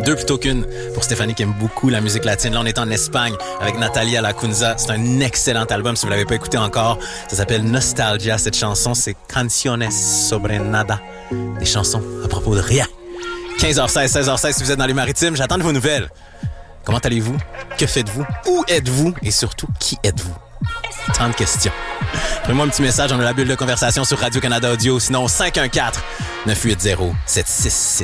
deux plutôt qu'une pour Stéphanie qui aime beaucoup la musique latine. Là, on est en Espagne avec Natalia Lacunza. C'est un excellent album si vous l'avez pas écouté encore. Ça s'appelle Nostalgia. Cette chanson, c'est Canciones sobre nada. Des chansons à propos de rien. 15h16, 16h16 si vous êtes dans les maritimes. J'attends de vos nouvelles. Comment allez-vous? Que faites-vous? Où êtes-vous? Et surtout, qui êtes-vous? Tant de questions. Faites-moi un petit message dans la bulle de conversation sur Radio-Canada Audio. Sinon, 514-980-766.